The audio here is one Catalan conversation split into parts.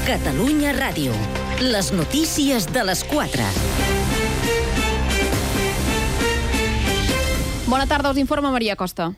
Catalunya Ràdio. Les notícies de les 4. Bona tarda, us informa Maria Costa.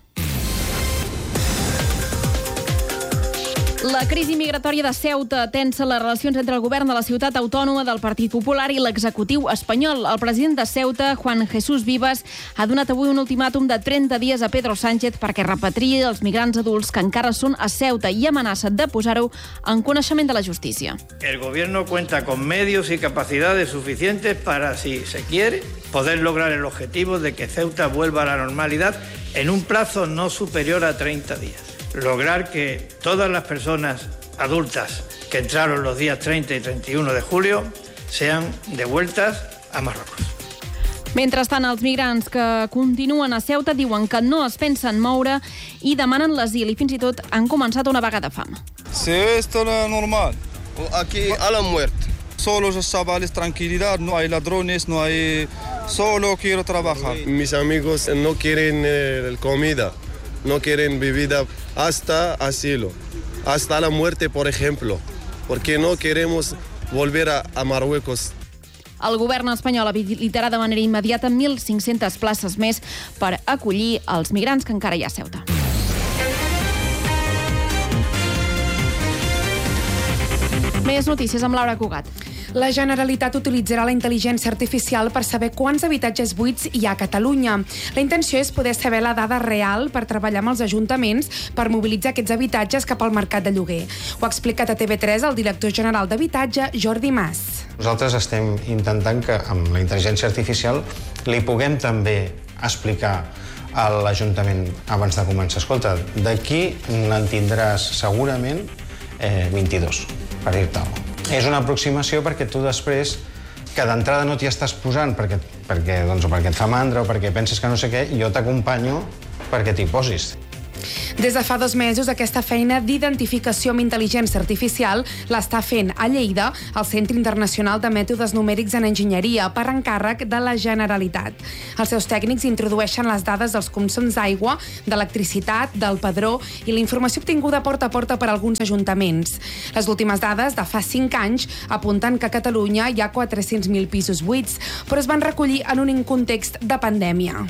La crisi migratòria de Ceuta tensa les relacions entre el govern de la ciutat autònoma del Partit Popular i l'executiu espanyol. El president de Ceuta, Juan Jesús Vivas, ha donat avui un ultimàtum de 30 dies a Pedro Sánchez perquè repatriï els migrants adults que encara són a Ceuta i amenaça de posar-ho en coneixement de la justícia. El gobierno cuenta con medios y capacidades suficientes para, si se quiere, poder lograr el objetivo de que Ceuta vuelva a la normalidad en un plazo no superior a 30 días. Lograr que todas las personas adultas que entraron los días 30 y 31 de julio sean devueltas a Marruecos. Mentrestant, els migrants que continuen a Ceuta diuen que no es pensen moure i demanen l'asil i fins i tot han començat una vaga de fam. Sí, esto es normal. Aquí a la muerte. Solo los chavales, tranquilidad, no hay ladrones, no hay... Solo quiero trabajar. Mis amigos no quieren comida, no quieren bebida hasta asilo, hasta la muerte, por ejemplo, porque no queremos volver a Marruecos. El govern espanyol habilitarà de manera immediata 1.500 places més per acollir els migrants que encara hi ha a Ceuta. Més notícies amb Laura Cugat. La Generalitat utilitzarà la intel·ligència artificial per saber quants habitatges buits hi ha a Catalunya. La intenció és poder saber la dada real per treballar amb els ajuntaments per mobilitzar aquests habitatges cap al mercat de lloguer. Ho ha explicat a TV3 el director general d'Habitatge, Jordi Mas. Nosaltres estem intentant que amb la intel·ligència artificial li puguem també explicar a l'Ajuntament abans de començar. Escolta, d'aquí n'en tindràs segurament 22, per dir-te'l. És una aproximació perquè tu després, que d'entrada no t'hi estàs posant perquè et fa mandra o perquè penses que no sé què, jo t'acompanyo perquè t'hi posis. Des de fa 2 mesos, aquesta feina d'identificació amb intel·ligència artificial l'està fent a Lleida el Centre Internacional de Mètodes Numèrics en Enginyeria per encàrrec de la Generalitat. Els seus tècnics introdueixen les dades dels consums d'aigua, d'electricitat, del padró i la informació obtinguda porta a porta per alguns ajuntaments. Les últimes dades, de fa 5 anys, apunten que a Catalunya hi ha 400.000 pisos buits, però es van recollir en un context de pandèmia.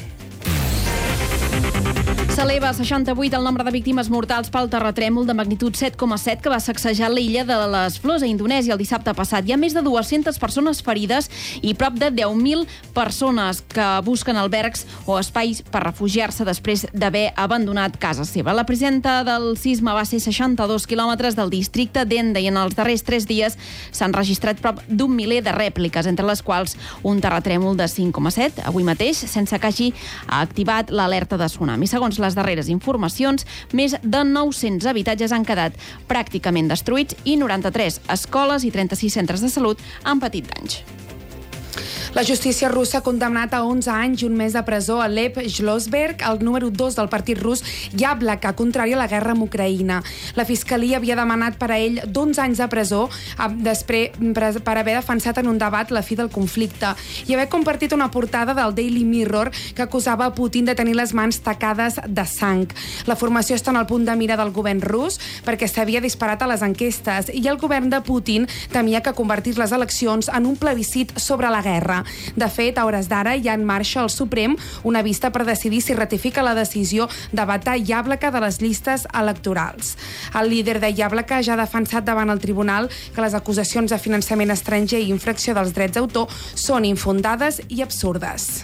S'eleva a 68 el nombre de víctimes mortals pel terratrèmol de magnitud 7,7 que va sacsejar l'illa de les Flors a Indonèsia el dissabte passat. Hi ha més de 200 persones ferides i prop de 10.000 persones que busquen albergs o espais per refugiar-se després d'haver abandonat casa seva. La presidenta del sisme va ser 62 quilòmetres del districte d'Ende i en els darrers 3 dies s'han registrat prop d'1 miler de rèpliques, entre les quals un terratrèmol de 5,7 avui mateix, sense que hagi activat l'alerta de tsunami. Segons les darreres informacions, més de 900 habitatges han quedat pràcticament destruïts i 93 escoles i 36 centres de salut han patit danys. La justícia russa ha condemnat a 11 anys i un mes de presó a Lev Shlosberg, el número 2 del partit rus Yablaka, contrari a la guerra amb Ucraïna. La fiscalia havia demanat per a ell 11 anys de presó després per haver defensat en un debat la fi del conflicte i haver compartit una portada del Daily Mirror que acusava a Putin de tenir les mans tacades de sang. La formació està en el punt de mira del govern rus perquè s'havia disparat a les enquestes i el govern de Putin temia que convertís les eleccions en un plebiscit sobre la guerra. De fet, a hores d'ara hi ha en marxa al Suprem una vista per decidir si ratifica la decisió de vetar Yablaka de les llistes electorals. El líder de Yablaka ja ha defensat davant el tribunal que les acusacions de finançament estranger i infracció dels drets d'autor són infundades i absurdes.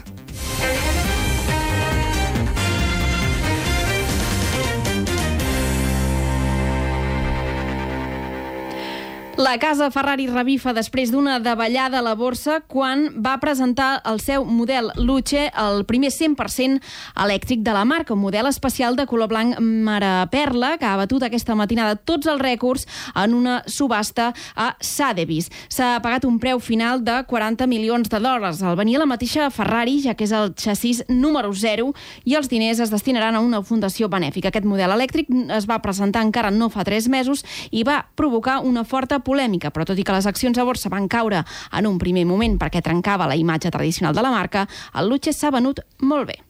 La casa Ferrari revifa després d'una davallada a la borsa quan va presentar el seu model Luce, el primer 100% elèctric de la marca, un model especial de color blanc mare perla que ha batut aquesta matinada tots els rècords en una subhasta a Sotheby's. S'ha pagat un preu final de $40 milions. El venia la mateixa Ferrari, ja que és el xassís número 0 i els diners es destinaran a una fundació benèfica. Aquest model elèctric es va presentar encara no fa 3 mesos i va provocar una forta polèmica, però tot i que les accions a borsa van caure en un primer moment perquè trencava la imatge tradicional de la marca, el Luce s'ha venut molt bé.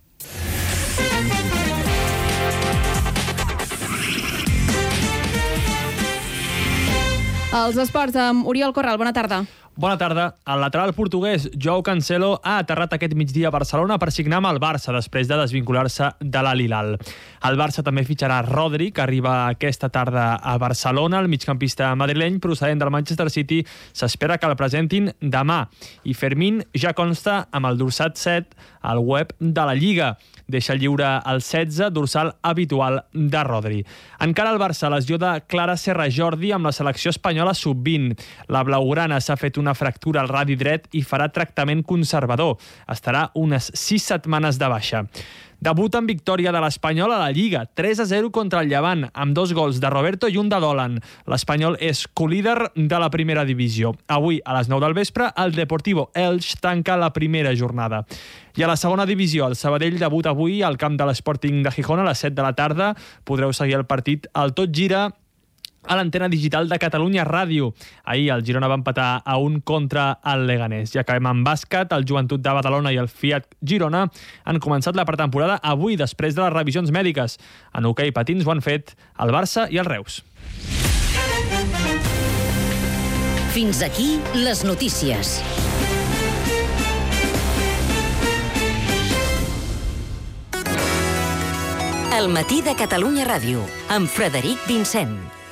Els esports amb Oriol Corral. Bona tarda. Bona tarda. El lateral portuguès Joao Cancelo ha aterrat aquest migdia a Barcelona per signar amb el Barça després de desvincular-se de l'Al-Hilal. El Barça també fitxarà Rodri, que arriba aquesta tarda a Barcelona. El migcampista madrileny procedent del Manchester City s'espera que el presentin demà. I Fermín ja consta amb el dorsal 7 al web de la Lliga. Deixa lliure el 16, dorsal habitual de Rodri. Encara el Barça, lesió de Clara Serra Jordi amb la selecció espanyola sub-20. La blaugrana s'ha fet una fractura al radi dret i farà tractament conservador. Estarà unes 6 setmanes de baixa. Debut en victòria de l'Espanyol a la Lliga, 3-0 contra el Llevant, amb 2 gols de Roberto i un de Dolan. L'Espanyol és colíder de la primera divisió. Avui, a les 9 del vespre, el Deportivo Elx tanca la primera jornada. I a la segona divisió, el Sabadell debut avui al camp de l'Sporting de Gijón a les 7 de la tarda. Podreu seguir el partit al Tot Gira a l'antena digital de Catalunya Ràdio. Ahir el Girona va empatar a 1 contra el Leganés. I acabem amb bàsquet. El Joventut de Badalona i el Fiat Girona han començat la pretemporada avui, després de les revisions mèdiques. En hoquei patins ho han fet el Barça i el Reus. Fins aquí les notícies. El matí de Catalunya Ràdio, amb Frederic Vincent.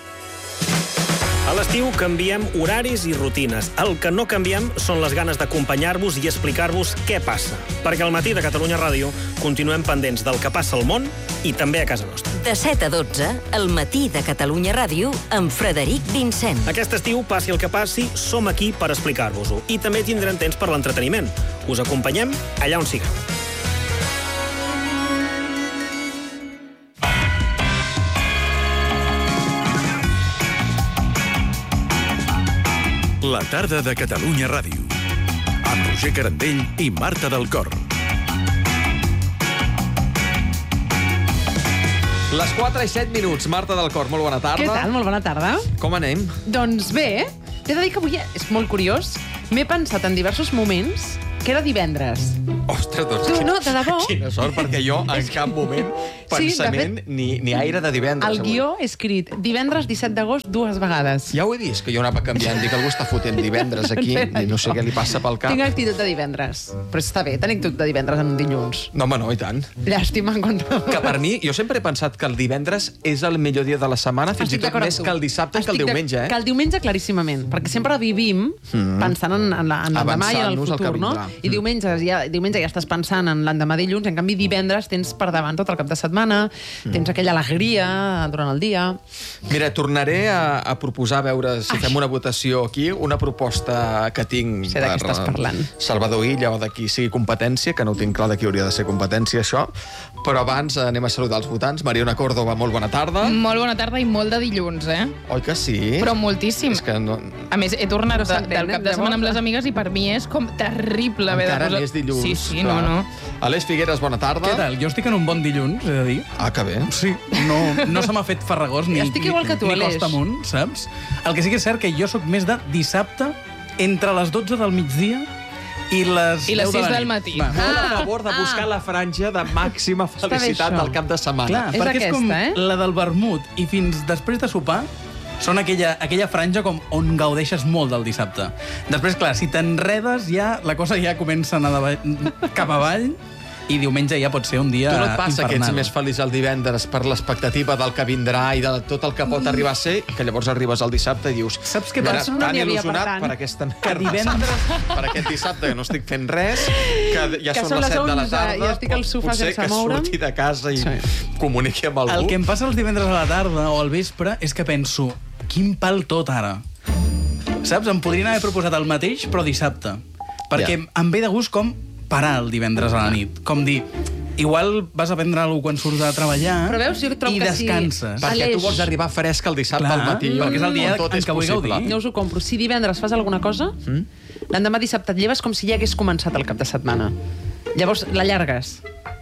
A l'estiu canviem horaris i rutines. El que no canviem són les ganes d'acompanyar-vos i explicar-vos què passa. Perquè al matí de Catalunya Ràdio continuem pendents del que passa al món i també a casa nostra. De 7 a 12, el matí de Catalunya Ràdio amb Frederic Vincent. Aquest estiu, passi el que passi, som aquí per explicar-vos-ho. I també tindrem temps per l'entreteniment. Us acompanyem allà on sigueu. La tarda de Catalunya Ràdio, amb Roger Carandell i Marta del Cor. Les 4 i 7 minuts. Marta del Cor, molt bona tarda. Què tal? Molt bona tarda. Com anem? Doncs bé, t'he de dir que avui és molt curiós. M'he pensat en diversos moments que era divendres. Ostres, doncs... Tu, no, de debò. Quina sort, perquè jo en cap moment pensament ni aire de divendres. El guió he escrit divendres 17 d'agost 2 vegades. Ja ho he vist, que jo anava canviant. Dic, algú està fotent divendres aquí i no sé què li passa pel cap. Tinc actitud de divendres. Però està bé, tenir actitud de divendres en un dilluns. No, home, no, i tant. Llàstima en quant... Que per mi, jo sempre he pensat que el divendres és el millor dia de la setmana, fins i tot més que el dissabte i que el diumenge, Que el diumenge, claríssimament, perquè sempre vivim pensant en l'endemà i en el futur, no? I diumenge ja estàs pensant en l'endemà dilluns, en canvi divendres tens per davant tot el cap de setmana, tens aquella alegria durant el dia. Mira, tornaré a proposar, a veure si fem una votació aquí, una proposta que tinc Sé de què estàs parlant. Salvador Illa o de qui sigui competència, que no ho tinc clar de qui hauria de ser competència, això. Però abans anem a saludar els votants. Mariona Córdoba, molt bona tarda. Molt bona tarda i molt de dilluns, eh? Oi que sí? Però moltíssim. És que no... A més, he tornat del cap de setmana amb les amigues i per mi és com terrible haver de posar... Encara més dilluns. Sí, no. Aleix Figueres, bona tarda. Què tal? Jo estic en un bon dilluns, he de dir. Ah, que bé. Sí, no se m'ha fet farragós ni igual que tu, Aleix. costa amunt, saps? El que sí que és cert que jo sóc més de dissabte entre les 12 del migdia i les 6 del matí. Molt a favor de buscar la franja de màxima felicitat del cap de setmana. Clar, perquè és com la del vermut i fins després de sopar són aquella franja com on gaudeixes molt del dissabte. Després, clar, si t'enredes ja la cosa ja comença a anar cap avall i diumenge ja pot ser un dia infernal. Tu no et passa infernal. que ets més feliç el divendres per l'expectativa del que vindrà i de tot el que pot arribar a ser, que llavors arribes al dissabte i dius... Saps què passa? Tan il·lusionat per aquesta merda, per aquest dissabte que no estic fent res, que ja són les 7 de la tarda, jo estic al sofà potser sense que moure'm. surti de casa i comuniqui amb algú. El que em passa els divendres a la tarda o al vespre és que penso, quin pal tot ara. Saps? Em podrien haver proposat el mateix, però dissabte. Perquè em ve de gust com parar el divendres a la nit. Com dir, igual vas a prendre alguna cosa quan surts a treballar i descanses. Perquè tu vols arribar fresc el dissabte al matí. Perquè és el dia en què vull gaudir. Jo us ho compro. Si divendres fas alguna cosa, l'endemà dissabte et lleves com si ja hagués començat el cap de setmana. Llavors l'allargues.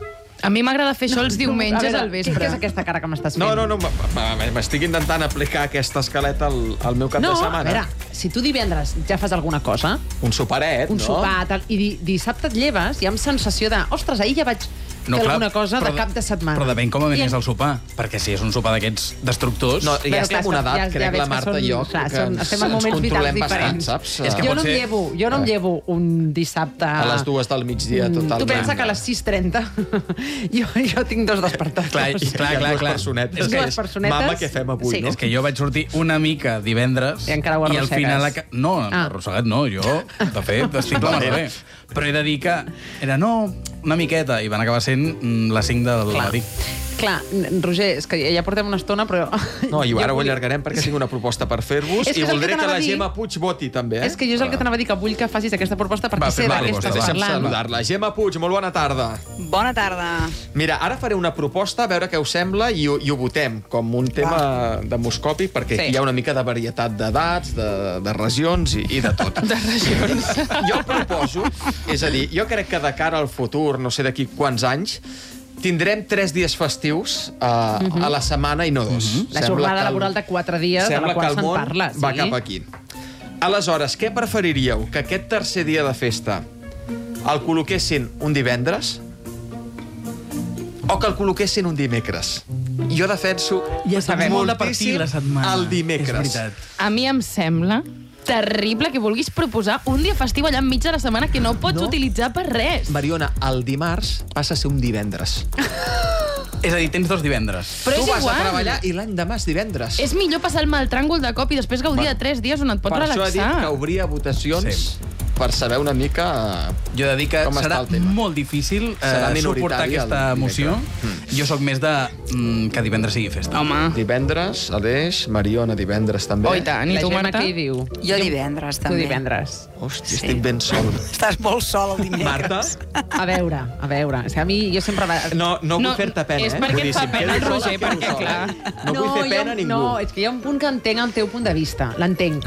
A mi m'agrada fer això els diumenges al vespre. Què és aquesta cara que m'estàs fent? No, m'estic intentant aplicar aquesta escaleta al meu cap de setmana. No, a veure, si tu divendres ja fas alguna cosa... Un soparet, no? Un sopar, tal, i dissabte et lleves i amb sensació de... Ostres, ahir ja vaig fer alguna cosa de cap de setmana. Però depèn com anés el sopar, perquè si és un sopar d'aquests destructors... No, ja estem en una edat, crec, la Marta i jo, que estem en moments vitals diferents. Jo no em llevo un dissabte... A les 2 del migdia, totalment. Tu pensa que a les 6:30 jo tinc 2 despertadors. Clar. Dues personetes. Mama, què fem avui, no? És que jo vaig sortir una mica divendres... I encara ho arrossegues. I al final... No, arrossegat no, jo, de fet, estic la mar bé. Però he de dir que era, una miqueta, i van acabar sent les 5 del matí. Clar, Roger, és que ja portem una estona, però... No, i ara ho allargarem perquè tinc una proposta per fer-vos i voldré que la Gemma Puig voti també. És que jo és el que t'anava a dir, que vull que facis aquesta proposta perquè sé de què estàs Deixa'm parlant. saludar-la. Gemma Puig, molt bona tarda. Bona tarda. Mira, ara faré una proposta, a veure què us sembla, i ho votem com un tema demoscòpic, perquè aquí hi ha una mica de varietat d'edats, de regions i de tot. De regions. Jo proposo, és a dir, jo crec que de cara al futur, no sé d'aquí quants anys, tindrem 3 dies festius a la setmana i no 2. La jornada laboral de 4 dies de la qual se'n parla. Sembla que el món va cap aquí. Aleshores, què preferiríeu? Que aquest tercer dia de festa el col·loquessin un divendres o que el col·loquessin un dimecres? Jo defenso moltíssim el dimecres. A mi em sembla terrible que vulguis proposar un dia festiu allà enmig de la setmana que no pots utilitzar per res. Mariona, el dimarts passa a ser un divendres. És a dir, tens 2 divendres. Però tu és vas igual. a treballar i l'endemà és divendres. És millor passar el mal tràngol de cop i després gaudir de 3 dies on et pots relaxar. Per això he dit que obria votacions per saber una mica jo he de dir que serà molt difícil suportar aquesta moció. Jo sóc més de que divendres sigui festa. Home. Divendres, Aleix, Mariona, divendres també. Oh, i tant. I tu, Marta? Què hi diu? Jo divendres, també. Tu divendres. Hòstia, estic ben sol. Estàs molt sol el dimecres. Marta? A veure. És que a mi, jo sempre... No vull fer-te pena, És perquè et fa pena el Roger, perquè, clar... No vull fer pena a ningú. No, és que hi ha un punt que entenc el teu punt de vista. L'entenc.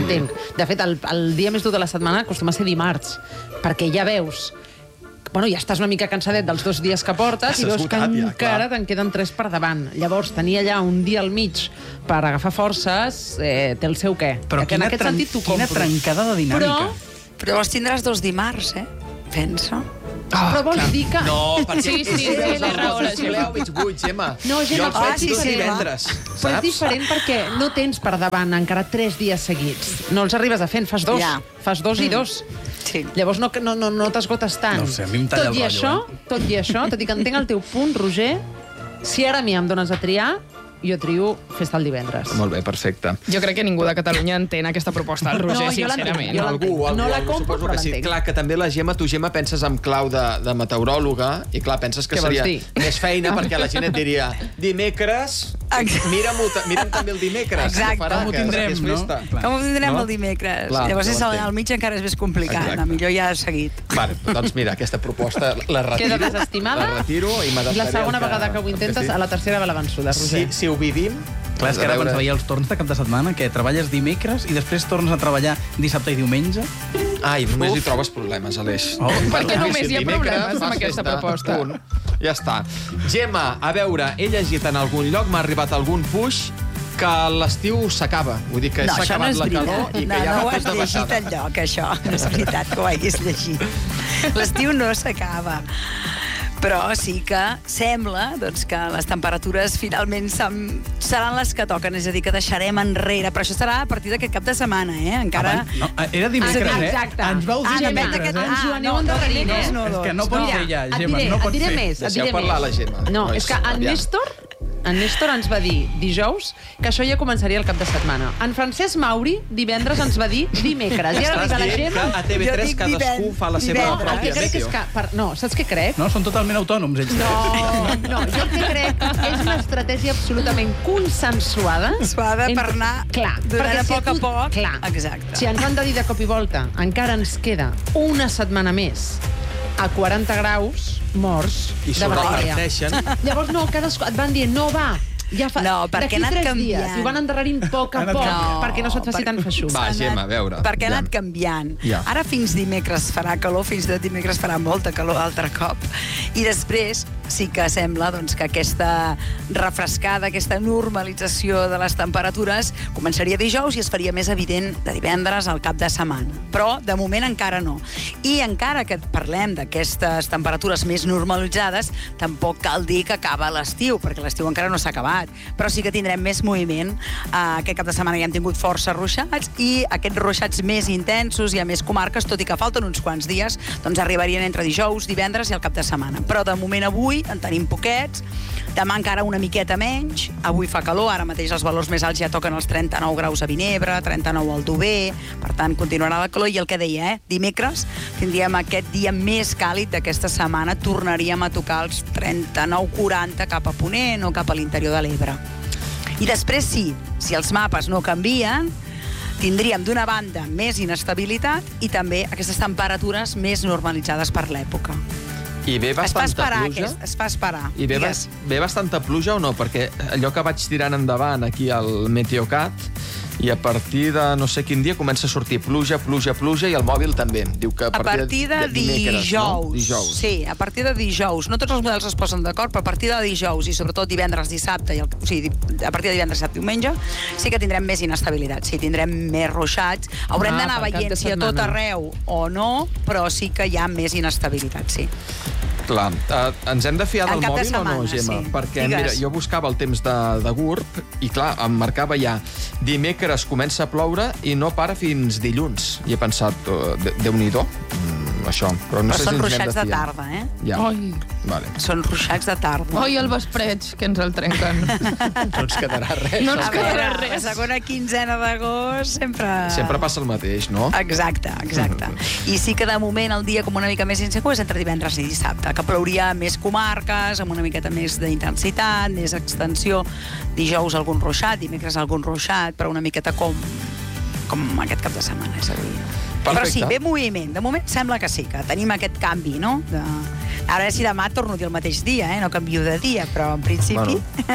De fet, el dia més dur de la setmana acostuma a ser dimarts, perquè ja veus... Bueno, ja estàs una mica cansadet dels 2 dies que portes i veus que encara te'n queden 3 per davant. Llavors, tenir allà un dia al mig per agafar forces té el seu què. Però en aquest sentit t'ho compro. Quina trencada de dinàmica. Però llavors tindràs 2 dimarts, pensa. Però vols dir que... No, perquè... Sí, té raó la Gemma. mig buit, Gemma. No, Gemma, jo els faig divendres, saps? Però és diferent perquè no tens per davant encara 3 dies seguits. No els arribes a fer, fas 2. Fas 2 i 2. Sí. Llavors no t'esgotes tant. No sé, a mi em talla el rotllo. Tot i això, tot i que entenc el teu punt, Roger, si ara a mi em dones a triar, jo trio festa el divendres. Molt bé, perfecte. Jo crec que ningú de Catalunya entén aquesta proposta, el Roger, sincerament. Algú, no la compro, però l'entenc. Clar, que també la Gemma, tu, Gemma, penses en clau de meteoròloga i, clar, penses que seria més feina perquè la gent et diria dimecres, mira'm també el dimecres. Exacte. Com ho tindrem, no? Com ho tindrem el dimecres? Llavors, al mig encara és més complicat. Millor ja seguit. Vale, doncs mira, aquesta proposta la retiro. Queda desestimada. La retiro i m'adaptaré. La segona vegada que ho intentes, a la tercera va la vençuda, Roger. Si ho vivim... Clar, és que ara quan veia els torns de cap de setmana, que treballes dimecres i després tornes a treballar dissabte i diumenge... Ai, només hi trobes problemes, Aleix. Perquè només hi ha problemes amb aquesta proposta. Ja està. Gemma, a veure, he llegit en algun lloc, m'ha arribat algun puix que l'estiu s'acaba. Vull dir que s'ha acabat la calor i que ja va tot de baixada. No ho has llegit enlloc, això. No és veritat que ho haguis llegit. L'estiu no s'acaba. Però sí que sembla que les temperatures finalment seran les que toquen, és a dir, que deixarem enrere. Però això serà a partir d'aquest cap de setmana, Encara... No, era dimecres, Exacte. Ens vau dir dimecres, Ens ho aneu endarrerint, És que no pot ser ja, Gemma, no pot ser. Et diré més. Deixeu parlar la Gemma. No, és que en Néstor ens va dir dijous que això ja començaria el cap de setmana. En Francesc Mauri divendres ens va dir dimecres. I ara arriba la Gemma... A TV3 cadascú fa la seva pròpia versió. No, saps què crec? No, són totalment autònoms, ells. No, jo el que crec és una estratègia absolutament consensuada. Per anar donant a poc a poc. Clar. Exacte. Si ens han de dir de cop i volta encara ens queda una setmana més a 40 graus morts de matèria. Llavors no, cadascú et van dient, no, va, ja fa... No, perquè ha anat canviant. I ho van endarrerint a poc, perquè no se't faci tan feixuc. Va, Gemma, a veure. Perquè ha anat canviant. Ara fins dimecres farà calor, fins de dimecres farà molta calor altre cop. I després sí que sembla doncs, que aquesta refrescada, aquesta normalització de les temperatures començaria dijous i es faria més evident de divendres al cap de setmana. Però, de moment, encara no. I encara que parlem d'aquestes temperatures més normalitzades, tampoc cal dir que acaba l'estiu, perquè l'estiu encara no s'ha acabat. Però sí que tindrem més moviment. Aquest cap de setmana ja hem tingut força ruixats i aquests ruixats més intensos i a més comarques, tot i que falten uns quants dies, doncs arribarien entre dijous, divendres i el cap de setmana. Però de moment avui en tenim poquets, demà encara una miqueta menys, avui fa calor, ara mateix els valors més alts ja toquen els 39 graus a Vinebre, 39 al Dover, per tant continuarà la calor i el que deia, dimecres tindríem aquest dia més càlid d'aquesta setmana, tornaríem a tocar els 39-40 cap a Ponent o cap a l'interior de l'Ebre. I després sí, si els mapes no canvien, tindríem d'una banda més inestabilitat i també aquestes temperatures més normalitzades per l'època. I ve bastanta pluja? Es fa esperar. I ve bastanta pluja o no? Perquè allò que vaig tirant endavant aquí al Meteocat, i a partir de no sé quin dia comença a sortir pluja i el mòbil també. Diu que a partir de dimecres, dijous. No? Sí, a partir de dijous. No tots els models es posen d'acord, però a partir de dijous i sobretot divendres, dissabte, o sigui, a partir de divendres, dissabte, diumenge, sí que tindrem més inestabilitat, sí, tindrem més ruixats. Haurem d'anar veient si a tot arreu o no, però sí que hi ha més inestabilitat, sí. Clar, ens hem de fiar del mòbil o no, Gemma? Sí. Perquè, mira, jo buscava el temps de GURB i, clar, em marcava ja dimecres comença a ploure i no para fins dilluns. I he pensat, Déu-n'hi-do, això. Però no sé si ens n'hem de fiar. Són ruixats de tarda, eh? Ja. Ai. Vale. Són ruixats de tarda. Oi, el vespreig, que ens el trenquen. No ens quedarà res. No ens quedarà res. La segona quinzena d'agost sempre... Sempre passa el mateix, no? Exacte. I sí que de moment el dia com una mica més insegur és entre divendres i dissabte, que plouria més comarques, amb una miqueta més d'intensitat, més extensió. Dijous algun ruixat, dimecres algun ruixat, però una miqueta com aquest cap de setmana, és a dir. Però sí, ve moviment. De moment sembla que sí, que tenim aquest canvi, no? Ara si demà torno a dir el mateix dia, no canvio de dia, però en principi...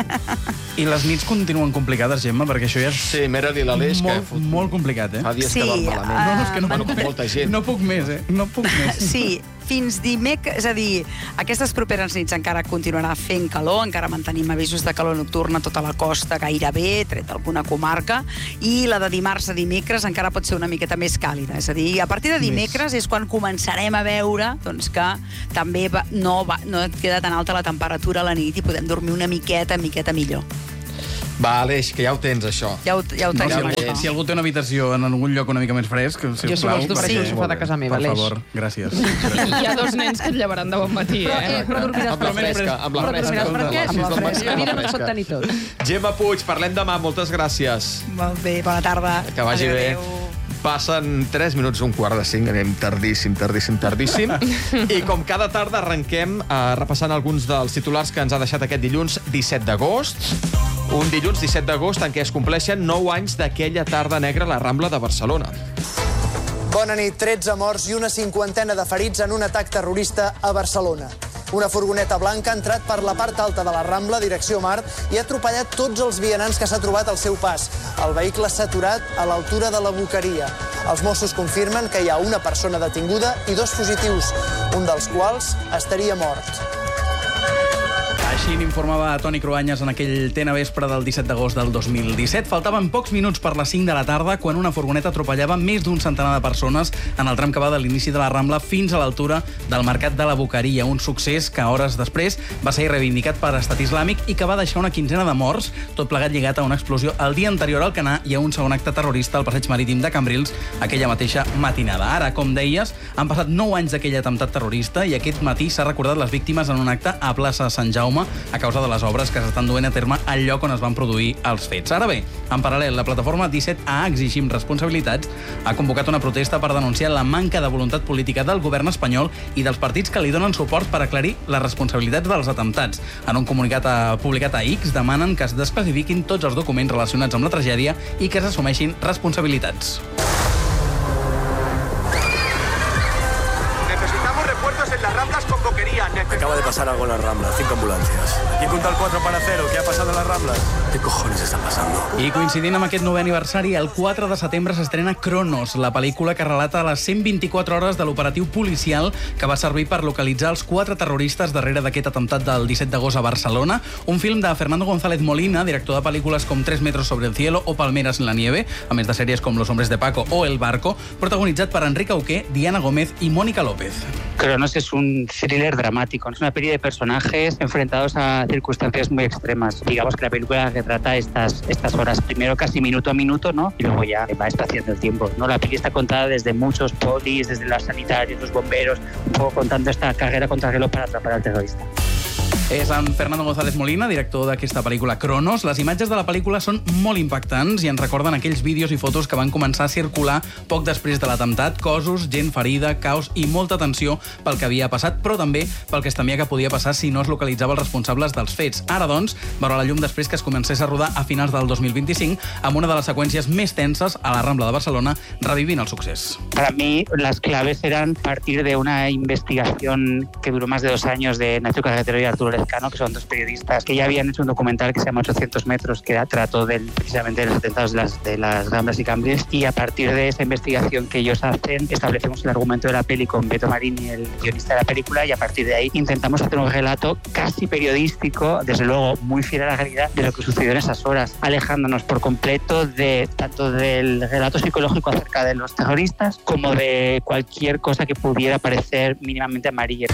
I les nits continuen complicades, Gemma, perquè això ja és... Sí, m'era dir l'Aleix que... Molt complicat, Fa dies que dorm malament. No, és que no puc molta gent. No puc més, No puc més. Sí, fins dimecres, és a dir, aquestes properes nits encara continuarà fent calor, encara mantenim avisos de calor nocturna a tota la costa gairebé, tret d'alguna comarca, i la de dimarts a dimecres encara pot ser una miqueta més càlida. És a dir, a partir de dimecres és quan començarem a veure doncs, que també no queda tan alta la temperatura a la nit i podem dormir una miqueta millor. Va, Aleix, que ja ho tens, això. Ja ho tenim, això. Si algú té una habitació en algun lloc una mica més fresc, sisplau. Jo si vols dormir al sofà de casa meva, Aleix. Per favor, gràcies. Hi ha 2 nens que et llevaran de bon matí, Però dormiràs amb la fresca. Amb la fresca. A mi no me'n pot tenir tot. Gemma Puig, parlem demà. Moltes gràcies. Molt bé, bona tarda. Que vagi bé. Passen 3 minuts, 1:45, anem tardíssim. I com cada tarda arrenquem repassant alguns dels titulars que ens ha deixat aquest dilluns 17 d'agost. Un dilluns 17 d'agost en què es compleixen 9 anys d'aquella tarda negra a la Rambla de Barcelona. Bona nit. 13 morts i una 50ena de ferits en un atac terrorista a Barcelona. Una furgoneta blanca ha entrat per la part alta de la Rambla, direcció mar, i ha atropellat tots els vianants que s'ha trobat al seu pas. El vehicle s'ha aturat a l'altura de la Boqueria. Els Mossos confirmen que hi ha una persona detinguda i 2 positius, un dels quals estaria mort. Així n'informava Toni Cruanyes en aquell TN vespre del 17 d'agost del 2017. Faltaven pocs minuts per les 5 de la tarda quan una furgoneta atropellava més d'un centenar de persones en el tram que va de l'inici de la Rambla fins a l'altura del Mercat de la Boqueria. Un succés que hores després va ser reivindicat per Estat Islàmic i que va deixar una quinzena de morts, tot plegat lligat a una explosió el dia anterior al Canà i a un segon acte terrorista al passeig marítim de Cambrils aquella mateixa matinada. Ara, com deies, han passat 9 anys d'aquell atemptat terrorista i aquest matí s'ha recordat les víctimes en un acte a plaça Sant Jaume a causa de les obres que s'estan duent a terme al lloc on es van produir els fets. Ara bé, en paral·lel, la plataforma 17A Exigim Responsabilitats ha convocat una protesta per denunciar la manca de voluntat política del govern espanyol i dels partits que li donen suport per aclarir les responsabilitats dels atemptats. En un comunicat publicat a X demanen que es desclassifiquin tots els documents relacionats amb la tragèdia i que s'assumeixin responsabilitats. Necesitamos refuerzos en las Ramblas con boquería. Acaba de pasar algo en las Ramblas, 5 ambulancias. ¿Quién cuenta el 4 para 0? ¿Qué ha pasado en las Ramblas? ¿Qué cojones está pasando? I coincidint amb aquest 9è aniversari, el 4 de setembre s'estrena Cronos, la pel·lícula que relata les 124 hores de l'operatiu policial que va servir per localitzar els 4 terroristes darrere d'aquest atemptat del 17 d'agost a Barcelona. Un film de Fernando González Molina, director de pel·lícules com 3 metros sobre el cielo o Palmeras en la nieve, a més de sèries com Los hombres de Paco o El barco, protagonitzat per Enrique Auqué, Diana Gómez y Mónica López. Cronos es un thriller dramático, es una peli de personajes enfrentados a circunstancias muy extremas. Digamos que la película retrata estas horas, primero casi minuto a minuto, ¿no? Y luego ya va espaciando el tiempo, ¿no? La peli está contada desde muchos polis, desde los sanitarios, los bomberos, un poco contando esta carrera contra el reloj para atrapar al terrorista. És en Fernando González Molina, director d'aquesta pel·lícula Cronos. Les imatges de la pel·lícula són molt impactants i ens recorden aquells vídeos i fotos que van començar a circular poc després de l'atemptat. Cossos, gent ferida, caos i molta tensió pel que havia passat, però també pel que es temia que podia passar si no es localitzava els responsables dels fets. Ara, doncs, veurà la llum després que es comencés a rodar a finals del 2025 amb una de les seqüències més tenses a la Rambla de Barcelona, revivint el succés. Para mí, las claves eran partir de una investigación que duró más de 2 años de Nacho Carretero y Arturo Lezcano, que son 2 periodistas que ya habían hecho un documental que se llama 800 metros, que trató precisamente de los atentados de las Ramblas y Cambrils, y a partir de esa investigación que ellos hacen, establecemos el argumento de la peli con Beto Marini, el guionista de la película, y a partir de ahí intentamos hacer un relato casi periodístico, desde luego muy fiel a la realidad, de lo que sucedió en esas horas, alejándonos por completo tanto del relato psicológico acerca de los terroristas como de cualquier cosa que pudiera parecer mínimamente amarilla.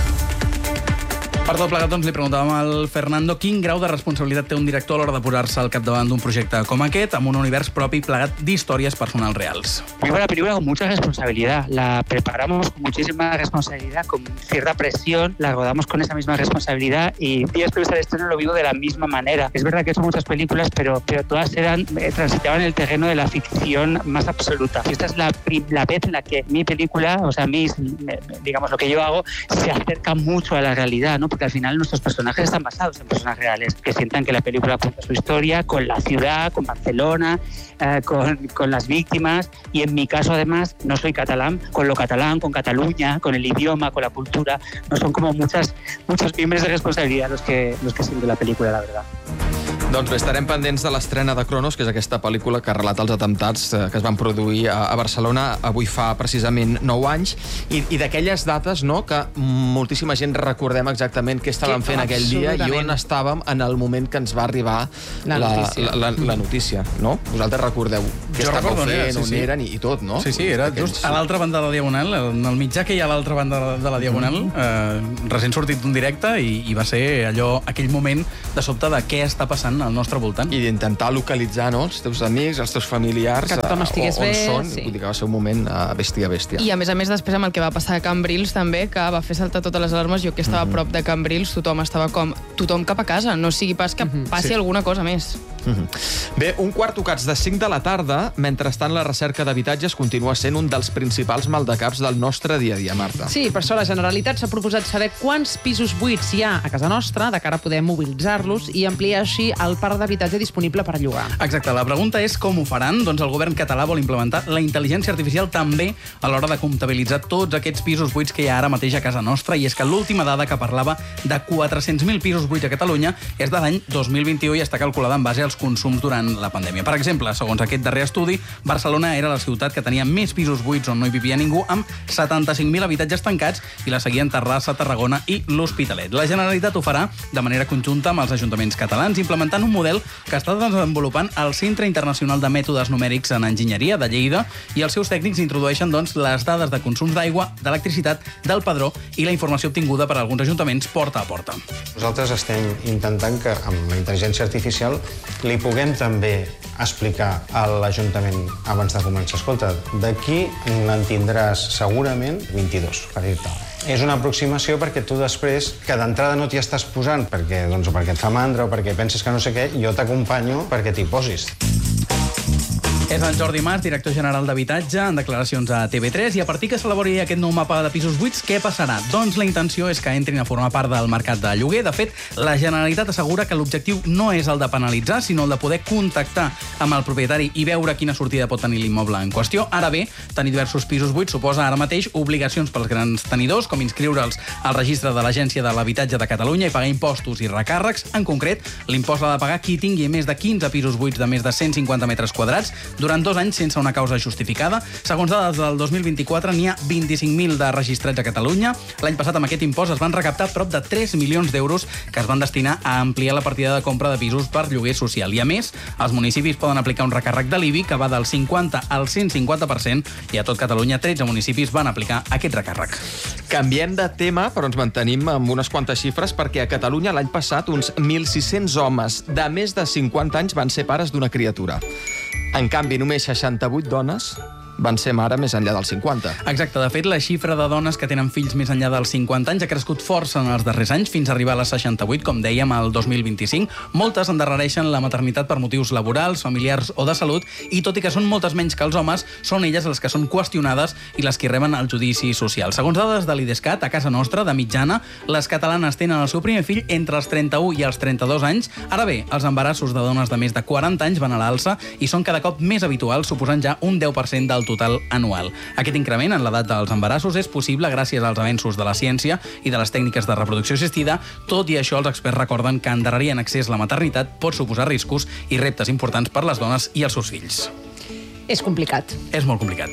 Per tot plegat, doncs, li preguntàvem al Fernando quin grau de responsabilitat té un director a l'hora de posar-se al capdavant d'un projecte com aquest, amb un univers propi plegat d'històries personals reals. Vimos la película con mucha responsabilidad, la preparamos con muchísima responsabilidad, con cierta presión, la rodamos con esa misma responsabilidad y días previos al estreno lo vivo de la misma manera. Es verdad que he hecho muchas películas, pero todas transitaban el terreno de la ficción más absoluta. Esta es la vez en la que mi película, o sea, digamos, lo que yo hago, se acerca mucho a la realidad, ¿no? Porque al final nuestros personajes están basados en personas reales, que sientan que la película cuenta su historia con la ciudad, con Barcelona, con las víctimas, y en mi caso además no soy catalán, con con Cataluña, con el idioma, con la cultura, no son como muchos miembros de responsabilidad los que sienten la película, la verdad. Doncs bé, estarem pendents de l'estrena de Cronos, que és aquesta pel·lícula que relata els atemptats que es van produir a Barcelona avui fa precisament 9 anys, i d'aquelles dates, no?, que moltíssima gent recordem exactament què estàvem fent aquell dia i on estàvem en el moment que ens va arribar la notícia, no? Vosaltres recordeu què estàveu fent, on eren i tot, no? Sí, era just a l'altra banda de la Diagonal, en el mitjà que hi ha a l'altra banda de la Diagonal, recent sortit d'un directe, i va ser aquell moment de sobte de què està passant al nostre voltant. I d'intentar localitzar, no?, els teus amics, els teus familiars, que tothom estigués bé, on són. Vull dir que va ser un moment bèstia. I a més, després, amb el que va passar a Cambrils, també, que va fer saltar totes les alarmes, jo que estava a prop de Cambrils, tothom estava tothom cap a casa, no sigui pas que passi alguna cosa més. Bé, un quart tocats de 5 de la tarda, mentrestant la recerca d'habitatges continua sent un dels principals maldecaps del nostre dia a dia, Marta. Sí, per això la Generalitat s'ha proposat saber quants pisos buits hi ha a casa nostra, de cara a poder mobilitzar-los i ampliar així el parc d'habitatge disponible per llogar. Exacte, la pregunta és com ho faran. Doncs el govern català vol implementar la intel·ligència artificial també a l'hora de comptabilitzar tots aquests pisos buits que hi ha ara mateix a casa nostra, i és que l'última dada que parlava de 400.000 pisos buits a Catalunya és de l'any 2021 i està calculada en base als consums durant la pandèmia. Per exemple, segons aquest darrer estudi, Barcelona era la ciutat que tenia més pisos buits on no hi vivia ningú, amb 75.000 habitatges tancats, i la seguien Terrassa, Tarragona i l'Hospitalet. La Generalitat ho farà de manera conjunta amb els ajuntaments catalans, implementant un model que està desenvolupant el Centre Internacional de Mètodes Numèrics en Enginyeria de Lleida, i els seus tècnics introdueixen doncs, les dades de consums d'aigua, d'electricitat, del padró i la informació obtinguda per alguns ajuntaments porta a porta. Nosaltres estem intentant que amb la intel·ligència artificial li puguem també explicar a l'Ajuntament abans de començar. Escolta, d'aquí n'en tindràs segurament 22, per dir-te. És una aproximació perquè tu després, que d'entrada no t'hi estàs posant perquè et fa mandra o perquè penses que no sé què, jo t'acompanyo perquè t'hi posis. És en Jordi Mas, director general d'Habitatge, en declaracions a TV3, i a partir que s'elabori aquest nou mapa de pisos buits, què passarà? Doncs la intenció és que entrin a formar part del mercat de lloguer. De fet, la Generalitat assegura que l'objectiu no és el de penalitzar, sinó el de poder contactar amb el propietari i veure quina sortida pot tenir l'immoble en qüestió. Ara bé, tenir diversos pisos buits suposa ara mateix obligacions pels grans tenidors, com inscriure'ls al registre de l'Agència de l'Habitatge de Catalunya i pagar impostos i recàrrecs. En concret, l'impost l'ha de pagar qui tingui més de 15 pisos buits de més de 150 metres quadrats durant 2 anys sense una causa justificada. Segons dades del 2024, n'hi ha 25.000 de registrats a Catalunya. L'any passat, amb aquest impost, es van recaptar prop de 3 milions d'euros que es van destinar a ampliar la partida de compra de pisos per lloguer social. I, a més, els municipis poden aplicar un recàrrec de l'IBI que va del 50 al 150% i a tot Catalunya 13 municipis van aplicar aquest recàrrec. Canviem de tema, però ens mantenim amb unes quantes xifres, perquè a Catalunya l'any passat uns 1.600 homes de més de 50 anys van ser pares d'una criatura. En canvi, només 68 dones van ser mare més enllà dels 50. Exacte. De fet, la xifra de dones que tenen fills més enllà dels 50 anys ha crescut força en els darrers anys, fins a arribar a les 68, com dèiem, al 2025. Moltes endarrereixen la maternitat per motius laborals, familiars o de salut, i tot i que són moltes menys que els homes, són elles les que són qüestionades i les que reben el judici social. Segons dades de l'IDESCAT, a casa nostra, de mitjana, les catalanes tenen el seu primer fill entre els 31 i els 32 anys. Ara bé, els embarassos de dones de més de 40 anys van a l'alça i són cada cop més habituals, suposant ja un 10% del total anual. Aquest increment en l'edat dels embarassos és possible gràcies als avenços de la ciència i de les tècniques de reproducció assistida. Tot i això, els experts recorden que endarrerir en excés la maternitat pot suposar riscos i reptes importants per les dones i els seus fills. És complicat. És molt complicat.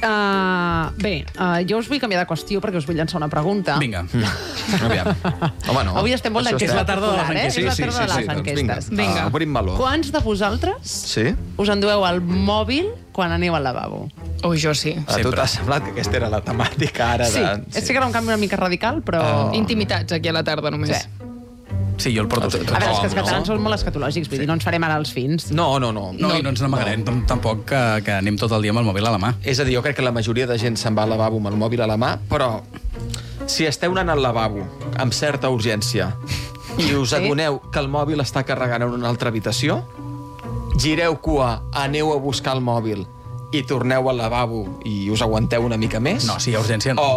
Jo us vull canviar de qüestió perquè us vull llançar una pregunta. Vinga. Aviam. Home, no. Avui estem molt Això és la tarda de les enquestes. És la tarda de les enquestes. Vinga, obrim meló. Quants de vosaltres us endueu el mòbil quan aneu al lavabo? Ui, jo sí. A tu t'ha semblat que aquesta era la temàtica ara de... Sí, que era un canvi una mica radical, però... Intimitats aquí a la tarda només. Sí, jo el porto tot. A veure, és que els catalans són molt escatològics, vull dir, no ens farem ara els fins. No, i no ens n'amagarem tampoc que anem tot el dia amb el mòbil a la mà. És a dir, jo crec que la majoria de gent se'n va al lavabo amb el mòbil a la mà, però si esteu anant al lavabo amb certa urgència i us adoneu que el mòbil està carregant en una altra habitació, gireu cua, aneu a buscar el mòbil i torneu al lavabo i us aguanteu una mica més? No, si hi ha urgència no.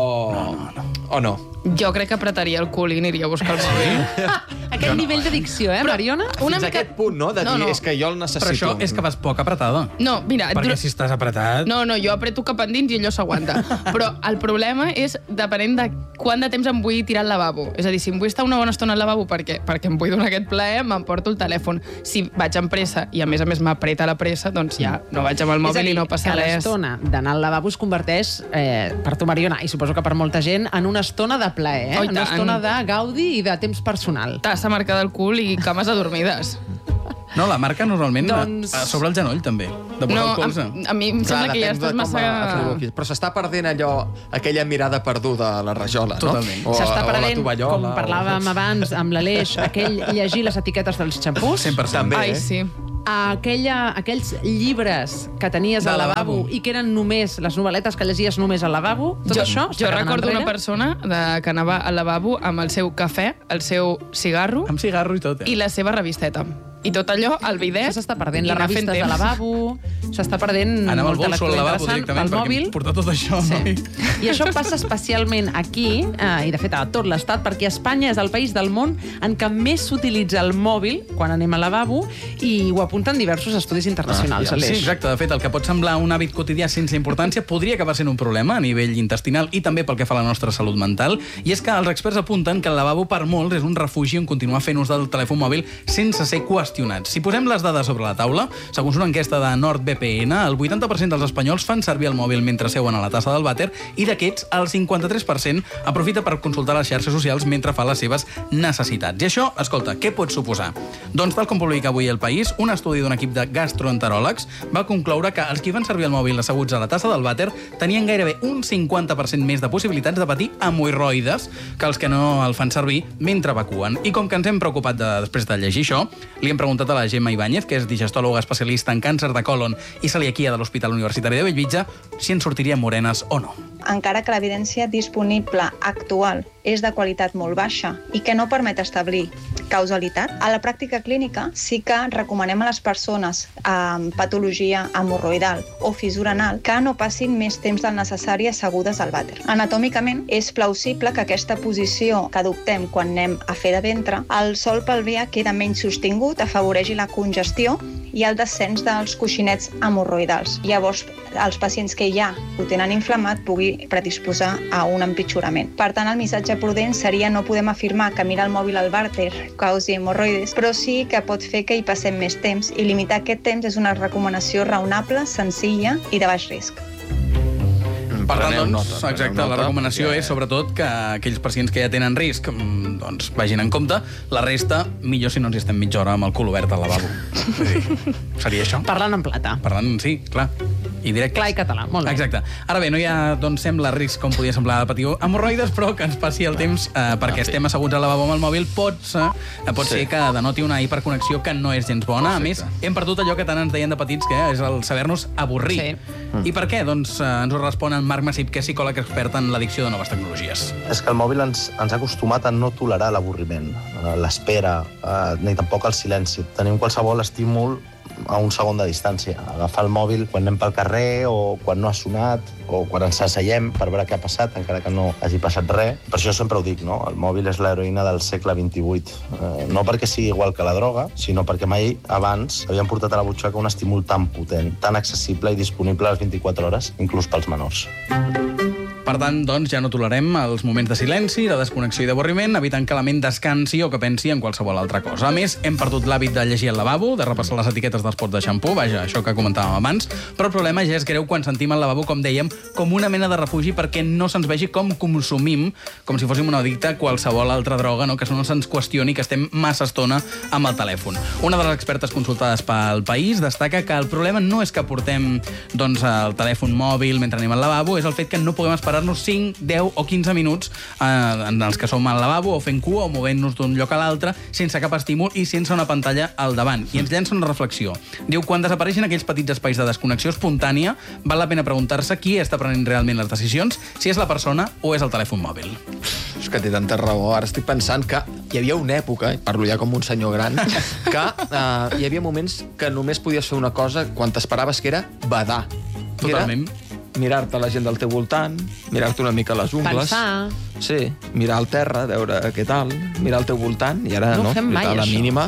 O no? Jo crec que apretaria el cul i aniria a buscar el mòbil. Aquest nivell d'addicció, Mariona? Fins a aquest punt, no? De dir, és que jo el necessito. Però això és que vas poc apretada. No, mira... Perquè si estàs apretat... No, jo apreto cap endins i allò s'aguanta. Però el problema és depenent de quant de temps em vull tirar al lavabo. És a dir, si em vull estar una bona estona al lavabo perquè em vull donar aquest plaer, m'emporto el telèfon. Si vaig amb pressa i a més m'apreta la pressa, doncs ja no vaig amb el mòbil i no passa res. L'estona d'anar al lavabo es converteix, per tu, Mariona, i suposo que per molta gent, en una estona de plaer, una estona de gaudi i de temps personal. Tassa marcada al cul i cames adormides. No, la marca normalment sobre el genoll, també. De posar el colze. A mi em sembla que ja estàs massa... Però s'està perdent aquella mirada perduda a la rajola, no? Totalment. S'està perdent, com parlàvem abans amb l'Aleix, aquell llegir les etiquetes dels xampús. 100%. Ai, sí. Aquells llibres que tenies al lavabo i que eren només les novel·letes que llegies només al lavabo, tot això... Jo recordo una persona que anava al lavabo amb el seu cafè, el seu cigarro... Amb cigarro i tot, i la seva revisteta. I tot allò, el bidet... Això s'està perdent, les revistes de lavabo, s'està perdent molta lectura interessant, el mòbil... Portar tot això al mòbil. I això passa especialment aquí, i de fet a tot l'Estat, perquè Espanya és el país del món en què més s'utilitza el mòbil quan anem al lavabo, i ho apunten diversos estudis internacionals. Sí, exacte. De fet, el que pot semblar un hàbit quotidià sense importància podria acabar sent un problema a nivell intestinal i també pel que fa a la nostra salut mental. I és que els experts apunten que el lavabo per molts és un refugi on continuar fent ús del telèfon mòbil sense ser qüestionat. Si posem les dades sobre la taula, segons una enquesta de NordVPN, el 80% dels espanyols fan servir el mòbil mentre seuen a la tassa del vàter i d'aquests, el 53% aprofita per consultar les xarxes socials mentre fa les seves necessitats. I això, escolta, què pot suposar? Doncs, tal com publica avui El País, un estudi d'un equip de gastroenteròlegs va concloure que els que fan servir el mòbil asseguts a la tassa del vàter tenien gairebé un 50% més de possibilitats de patir hemorroides que els que no el fan servir mentre evacuen. I com que ens hem preocupat després de llegir això, li hem preguntat a la Gemma Ibáñez, que és digestòloga especialista en càncer de còlon i celiaquia de l'Hospital Universitari de Bellvitge, si ens sortirien morenes o no. Encara que l'evidència disponible actual és de qualitat molt baixa i que no permet establir causalitat. A la pràctica clínica sí que recomanem a les persones amb patologia hemorroidal o fissura anal que no passin més temps del necessari assegudes al vàter. Anatòmicament és plausible que aquesta posició que adoptem quan anem a fer de ventre, el sòl pelvià queda menys sostingut, afavoreixi la congestió i el descens dels coixinets hemorroidals. Llavors, els pacients que ja ho tenen inflamat pugui predisposar a un empitjorament. Per tant, el missatge prudent seria no podem afirmar que mirar el mòbil al vàter causi hemorroides, però sí que pot fer que hi passem més temps i limitar aquest temps és una recomanació raonable, senzilla i de baix risc. Per tant, doncs, exacte, la recomanació és sobretot que aquells pacients que ja tenen risc doncs vagin en compte. La resta, millor si no ens hi estem mitja hora amb el cul obert al lavabo. Seria això? Parlant en plata. Parlant, sí, clar. I directes. Clar i català, molt bé. Exacte. Ara bé, no hi ha, doncs, sembla risc, com podia semblar, de patir hemorroides, però que ens passi el temps perquè estem asseguts al lavabo amb el mòbil pot ser que denoti una hiperconnexió que no és gens bona. A més, hem perdut allò que tant ens deien de petits, que és el saber-nos avorrir. I per què? Doncs ens ho respon en Marc Massip, que és psicòleg expert en l'addicció de noves tecnologies. És que el mòbil ens ha acostumat a no tolerar l'avorriment, l'espera, ni tampoc el silenci. Tenim qualsevol estímul a un segon de distància. Agafar el mòbil quan anem pel carrer o quan no ha sonat o quan ens asseiem per veure què ha passat, encara que no hagi passat res. Per això sempre ho dic, no? El mòbil és l'heroïna del segle XXVIII. No perquè sigui igual que la droga, sinó perquè mai abans havien portat a la butxaca un estímul tan potent, tan accessible i disponible a les 24 hores, inclús pels menors. Per tant, doncs, ja no tolerem els moments de silenci, de desconnexió i d'avorriment, evitant que la ment descansi o que pensi en qualsevol altra cosa. A més, hem perdut l'hàbit de llegir al lavabo, de repassar les etiquetes dels pots de xampú, vaja, això que comentàvem abans, però el problema ja és greu quan sentim el lavabo, com dèiem, com una mena de refugi perquè no se'ns vegi com consumim, com si fóssim una addicta a qualsevol altra droga, no? Que no se'ns qüestioni que estem massa estona amb el telèfon. Una de les expertes consultades pel País destaca que el problema no és que portem doncs, el telèfon mòbil mentre anem al lavabo, és el fet que no puguem esperar 5, 10 o 15 minuts en els que som al lavabo o fent cua o movent-nos d'un lloc a l'altre sense cap estímul i sense una pantalla al davant. I ens llença una reflexió. Diu, quan desapareixen aquells petits espais de desconnexió espontània, val la pena preguntar-se qui està prenent realment les decisions, si és la persona o és el telèfon mòbil. És que té tanta raó. Ara estic pensant que hi havia una època, parlo ja com un senyor gran, que hi havia moments que només podies fer una cosa quan t'esperaves, que era badar. Totalment. Mirar-te la gent del teu voltant, mirar-te una mica les ungles. Pensar. Sí, mirar al terra, veure què tal, mirar al teu voltant, i ara no, fem mai, a la això. mínima.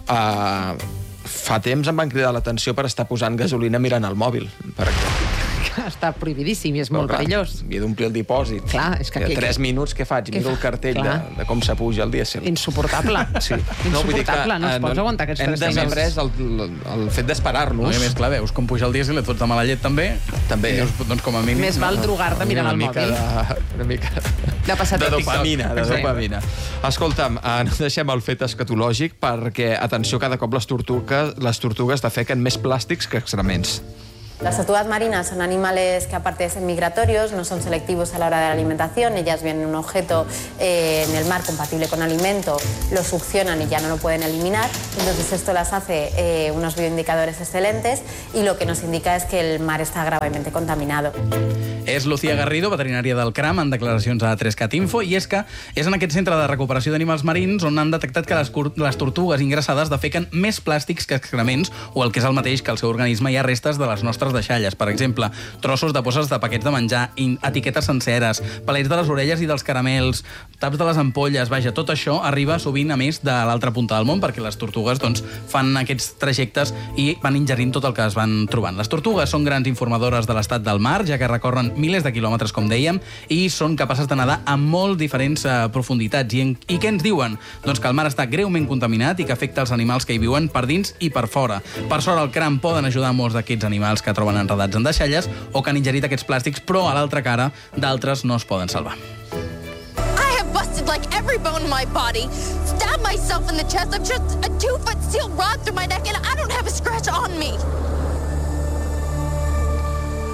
Fa temps em van cridar l'atenció per estar posant gasolina mirant el mòbil, per exemple. Està prohibidíssim i és molt perillós. Havia d'omplir el dipòsit. Clar, és que... 3 minuts, què faig? Miro el cartell de com s'apuja el dièsel. Insuportable. Sí. Insuportable, no es pots aguantar aquests 3 minuts. Hem desaprès el fet d'esperar-nos. No, i a més, clar, veus com puja el dièsel, et fots de mala llet també. També. Doncs com a mínim... Més val drogar-te mirant el mòbil. Una mica de passat de dopamina. Escolta'm, no deixem el fet escatològic perquè, atenció, cada cop les tortugues defequen més plàstics que excrements. Las tortugas marinas son animales que, aparte de ser migratorios, no son selectivos a la hora de la alimentación. Ellas ven un objeto en el mar compatible con alimento, lo succionan y ya no lo pueden eliminar. Entonces esto las hace unos bioindicadores excelentes y lo que nos indica es que el mar está gravemente contaminado. És Lucía Garrido, veterinària del CRAM, en declaracions a 3CAT Info, i és que és en aquest centre de recuperació d'animals marins on han detectat que les tortugues ingressades defequen més plàstics que excrements, o el que és el mateix, que al seu organisme hi ha restes de les nostres deixalles. Per exemple, trossos de bosses de paquets de menjar, etiquetes senceres, palets de les orelles i dels caramels, taps de les ampolles, vaja, tot això arriba sovint, a més, de l'altra punta del món, perquè les tortugues doncs, fan aquests trajectes i van ingerint tot el que es van trobant. Les tortugues són grans informadores de l'estat del mar, ja que recorren milers de quilòmetres, com dèiem, i són capaces de nedar a molt diferents profunditats. I què ens diuen? Doncs que el mar està greument contaminat i que afecta els animals que hi viuen per dins i per fora. Per sort, el CRAM poden ajudar molts d'aquests animals que troben enredats en deixalles o que han ingerit aquests plàstics, però a l'altra cara, d'altres no es poden salvar. I have busted like every bone in my body, stabbed myself in the chest. I'm just a 2-foot steel rod through my neck and I don't have a scratch on me. There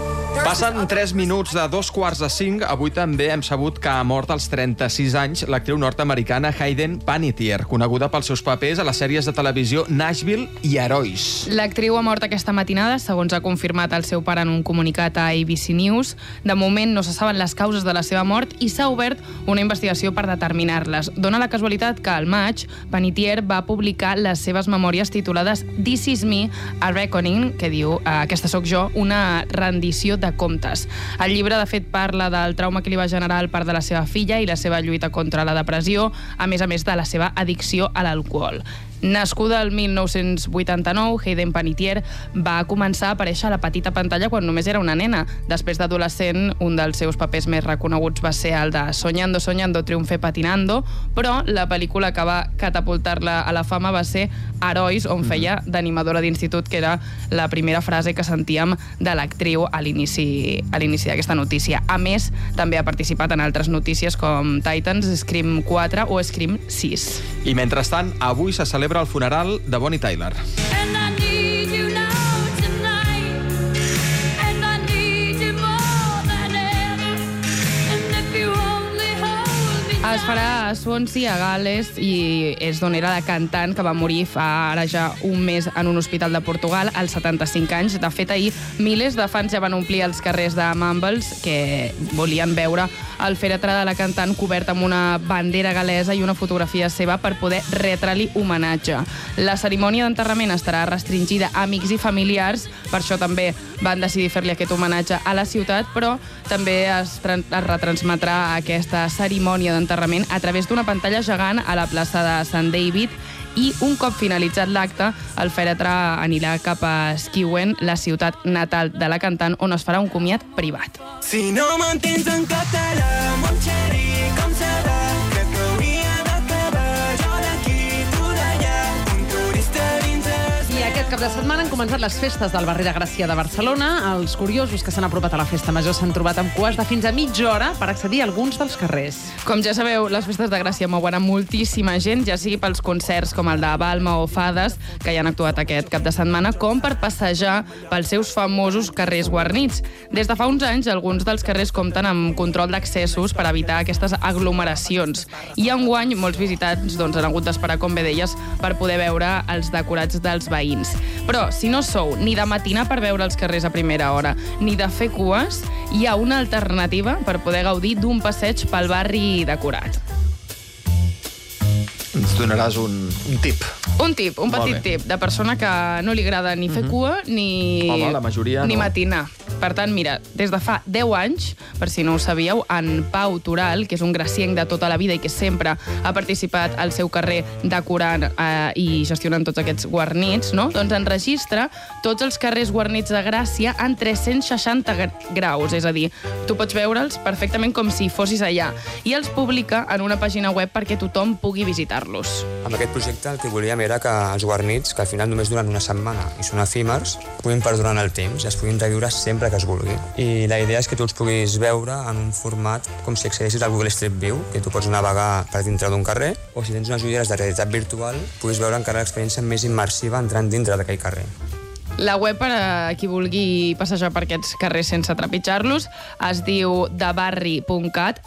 Passen 3 minuts de 4:45. Avui també hem sabut que ha mort als 36 anys l'actriu nord-americana Hayden Panettiere, coneguda pels seus papers a les sèries de televisió Nashville i Herois. L'actriu ha mort aquesta matinada, segons ha confirmat el seu pare en un comunicat a ABC News. De moment no se saben les causes de la seva mort i s'ha obert una investigació per determinar-les. Dóna la casualitat que al maig Panettiere va publicar les seves memòries titulades This is me, a reckoning, que diu Aquesta sóc jo, una rendició de comptes. El llibre, de fet, parla del trauma que li va generar el part de la seva filla i la seva lluita contra la depressió, a més de la seva addicció a l'alcohol. Nascuda el 1989, Hayden Panettiere va començar a aparèixer a la petita pantalla quan només era una nena. Després d'adolescent, un dels seus papers més reconeguts va ser el de Soñando, Soñando, Triunfe Patinando, però la pel·lícula que va catapultar-la a la fama va ser Herois, on feia d'animadora d'institut, que era la primera frase que sentíem de l'actriu a l'inici d'aquesta notícia. A més, també ha participat en altres notícies com Titans, Scream 4 o Scream 6. I mentrestant, avui se celebra el funeral de Bonnie Tyler. Es farà a Swansea, a Gal·les, i és d'on era la cantant que va morir fa ara ja un mes en un hospital de Portugal, als 75 anys. De fet, ahir milers de fans ja van omplir els carrers de Mumbles, que volien veure el fèretre de la cantant cobert amb una bandera gal·lesa i una fotografia seva per poder retre-li homenatge. La cerimònia d'enterrament estarà restringida a amics i familiars, per això també van decidir fer-li aquest homenatge a la ciutat, però també es retransmetrà aquesta cerimònia d'enterrament a través d'una pantalla gegant a la plaça de Sant David, i un cop finalitzat l'acte, el fèretre anirà cap a Skewen, la ciutat natal de la cantant, on es farà un comiat privat. Si no m'entens en català, mon xeri, com serà? Crec que hauria d'acabar jo d'aquí, tu d'allà, un turista dins es... I aquest cap de setmana han començat les festes del barri de Gràcia de Barcelona. Els curiosos que s'han apropat a la festa major s'han trobat amb cues de fins a mitja hora per accedir a alguns dels carrers. Com ja sabeu, les festes de Gràcia mouen a moltíssima gent, ja sigui pels concerts com el de Balma o Fades, que hi han actuat aquest cap de setmana, com per passejar pels seus famosos carrers guarnits. Des de fa uns anys, alguns dels carrers compten amb control d'accessos per evitar aquestes aglomeracions. I enguany, molts visitants han hagut d'esperar, com bé deies, per poder veure els decorats dels veïns. Però, si no sou ni de matinar per veure els carrers a primera hora, ni de fer cues, hi ha una alternativa per poder gaudir d'un passeig pel barri decorat. Ens donaràs un tip. Un petit tip de persona que no li agrada ni fer cua ni, home, la majoria ni no. matinar. Per tant, mira, des de fa 10 anys, per si no ho sabíeu, en Pau Toral, que és un gracienc de tota la vida i que sempre ha participat al seu carrer decorant i gestionant tots aquests guarnits, no? Doncs enregistra tots els carrers guarnits de Gràcia en 360 graus, és a dir, tu pots veure'ls perfectament com si fossis allà, i els publica en una pàgina web perquè tothom pugui visitar-los. Amb aquest projecte el que volíem era que els guarnits, que al final només duren una setmana i són efímers, puguin perdurar en el temps i es puguin reviure sempre que es vulgui. I la idea és que tu els puguis veure en un format com si accedessis al Google Street View, que tu pots navegar per dintre d'un carrer, o si tens unes ulleres de realitat virtual, puguis veure encara l'experiència més immersiva entrant dintre d'aquell carrer. La web, per a qui vulgui passejar per aquests carrers sense trepitjar-los, es diu debarri.cat,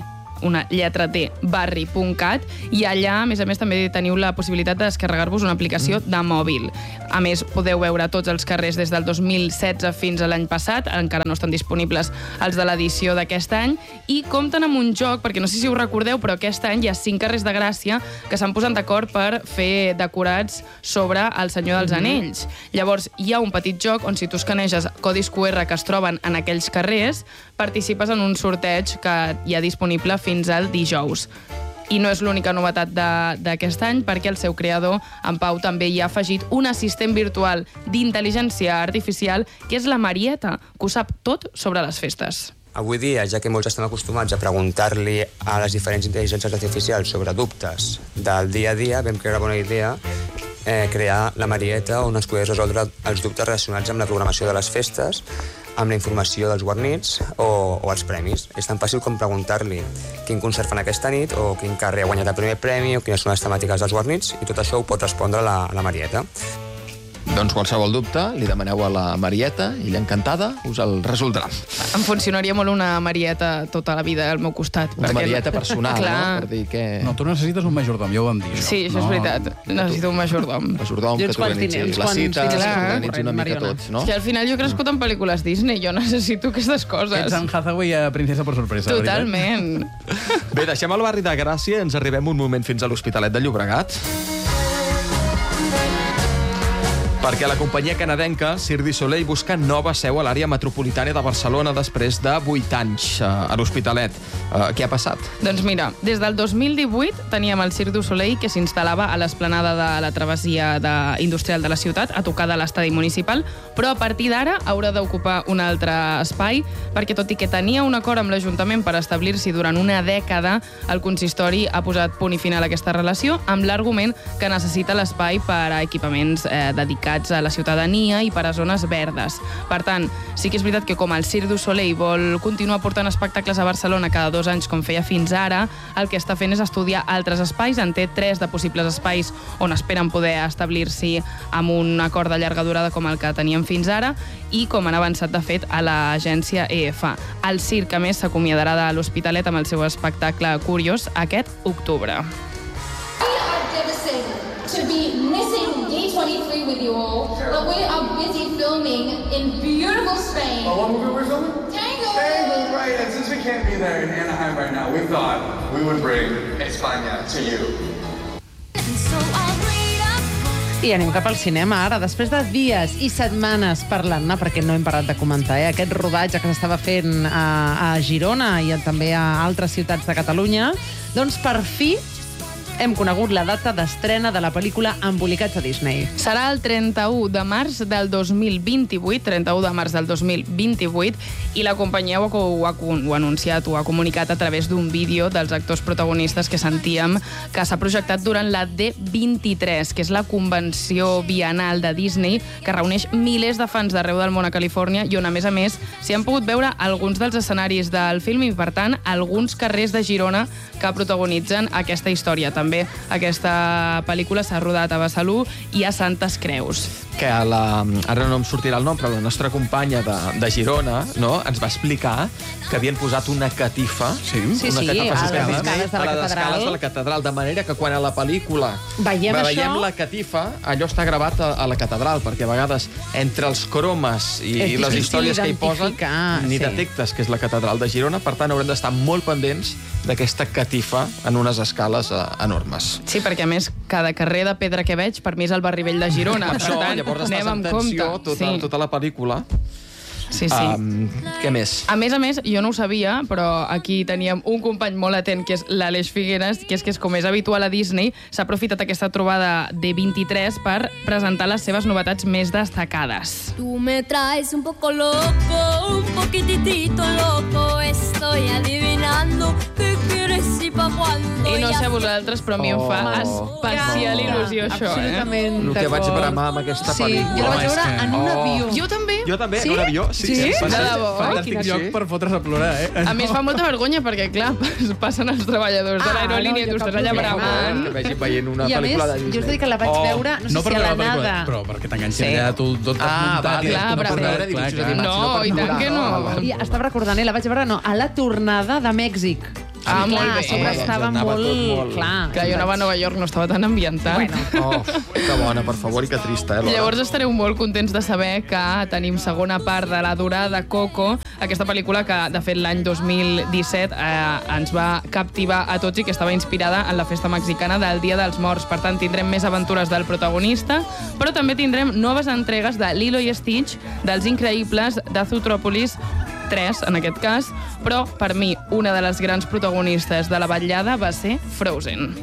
una lletra T, barri.cat, i allà, a més, també teniu la possibilitat de descarregar-vos una aplicació de mòbil. A més, podeu veure tots els carrers des del 2016 fins a l'any passat, encara no estan disponibles els de l'edició d'aquest any, i compten amb un joc, perquè no sé si ho recordeu, però aquest any hi ha 5 carrers de Gràcia que s'han posat d'acord per fer decorats sobre el Senyor dels Anells. Llavors, hi ha un petit joc on si tu escaneges codis QR que es troben en aquells carrers, participes en un sorteig que hi ha disponible fins al dijous. I no és l'única novetat d'aquest any, perquè el seu creador, en Pau, també hi ha afegit un assistent virtual d'intel·ligència artificial, que és la Marieta, que ho sap tot sobre les festes. Avui dia, ja que molts estem acostumats a preguntar-li a les diferents intel·ligències artificials sobre dubtes del dia a dia, vam creure bona idea crear la Marieta on es pogués resoldre els dubtes relacionats amb la programació de les festes, amb la informació dels guarnits o els premis. És tan fàcil com preguntar-li quin concert fan aquesta nit o quin carrer ha guanyat el primer premi o quines són les temàtiques dels guarnits, i tot això ho pot respondre la Marieta. Doncs qualsevol dubte, li demaneu a la Marieta, ella encantada us el resoldrà. Em funcionaria molt una Marieta tota la vida al meu costat. Una Marieta personal, clar. no? Per dir que... No, tu necessites un majordom, ja ho vam dir. Això. Sí, això és veritat. Necessito un majordom. Majordom, que t'organitzi la cita, que t'organitzi una mica tot, no? És que al final jo he crescut en pel·lícules Disney, jo necessito aquestes coses. Ets en Hathaway a Princesa per sorpresa, Totalment. Bé, deixem el barri de Gràcia i ens arribem un moment fins a l'Hospitalet de Llobregat. Perquè la companyia canadenca Cirque du Soleil busca nova seu a l'àrea metropolitana de Barcelona després de 8 anys a l'Hospitalet. Què ha passat? Doncs mira, des del 2018 teníem el Cirque du Soleil que s'instal·lava a l'esplanada de la travessia industrial de la ciutat, a tocar de l'estadi municipal, però a partir d'ara haurà d'ocupar un altre espai, perquè tot i que tenia un acord amb l'Ajuntament per establir-s'hi durant una dècada, el consistori ha posat punt i final a aquesta relació amb l'argument que necessita l'espai per a equipaments dedicats a la ciutadania i per a zones verdes. Per tant, sí que és veritat que com el Cirque du Soleil vol continuar portant espectacles a Barcelona cada 2 anys com feia fins ara, el que està fent és estudiar altres espais. En té 3 de possibles espais on esperen poder establir-s'hi amb un acord de llarga durada com el que teníem fins ara i com han avançat, de fet, a l'agència EF. El circ, a més, s'acomiadarà de l'Hospitalet amb el seu espectacle Curiós aquest octubre. To be missing D23 with you all, but we are busy filming in beautiful Spain. Oh, what movie we're filming? Tango! Tango, right. And since we can't be there in Anaheim right now, we thought we would bring España to you. I anem cap al cinema ara, després de dies i setmanes parlant-ne, perquè no hem parat de comentar, aquest rodatge que s'estava fent a Girona i també a altres ciutats de Catalunya, doncs per fi hem conegut la data d'estrena de la pel·lícula Embolicats a Disney. Serà el 31 de març del 2028, 31 de març del 2028, i la companyia ho ha anunciat, ho ha comunicat a través d'un vídeo dels actors protagonistes que sentíem que s'ha projectat durant la D23, que és la convenció bienal de Disney que reuneix milers de fans d'arreu del món a Califòrnia i on, a més, s'hi han pogut veure alguns dels escenaris del film i, per tant, alguns carrers de Girona que protagonitzen aquesta història. També aquesta pel·lícula s'ha rodat a Besalú i a Santes Creus. Que ara no em sortirà el nom, però la nostra companya de Girona, no, ens va explicar que havien posat una catifa, una catifa a les escales de la catedral, de manera que quan a la pel·lícula veiem la catifa, allò està gravat a la catedral, perquè a vegades entre els cromes i les històries que hi posen ni detectes que és la catedral de Girona, per tant haurem d'estar molt pendents d'aquesta catifa en unes escales enormes. Sí, perquè a més cada carrer de pedra que veig per mi és el barri vell de Girona. Per tant, llavors estàs en tensió tota la pel·lícula. Sí. Què més? A més, jo no ho sabia, però aquí teníem un company molt atent, que és l'Aleix Figueres, que és com és habitual a Disney, s'ha aprofitat aquesta trobada de 23 per presentar les seves novetats més destacades. Tú me traes un poco loco, un poquitito loco, estoy adivinando qué quieres y pa' cuándo. I no sé a vosaltres, però a mi em fa especial il·lusió això, Absolutament. El que vaig bramar amb aquesta pel·lícula. Jo la vaig veure en un avió. Jo també. Jo també, en un avió. Sí? De debò. Fantàstic lloc per fotre's a plorar, A més, fa molta vergonya perquè, clar, passen els treballadors de l'aerolínia i tu estàs allà bramant. Que vagi veient una pel·lícula de Disney. Jo us dic que la vaig veure, no sé si a l'anada. Però perquè t'enganxi allà tot desmuntat. No, i tant que no. I estava recordant, la vaig veure, a la tornada de Mèxic. Ah, molt bé. A sobre estava molt clar. Clar, jo anava a Nova York, no estava tan ambientat. Que bona, per favor, i que trista, Llavors estareu molt contents de saber que tenim segona part de La Durada Coco, aquesta pel·lícula que, de fet, l'any 2017 ens va captivar a tots i que estava inspirada en la festa mexicana del Dia dels Morts. Per tant, tindrem més aventures del protagonista, però també tindrem noves entregues de Lilo i Stitch, dels Increïbles, de Zootrópolis 3, en aquest cas, però per mi una de les grans protagonistes de la vetllada va ser Frozen.